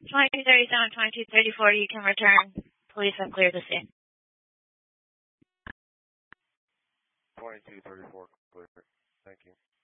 2237, 2234, you can return. Police have cleared the scene. 2234, clear. Thank you.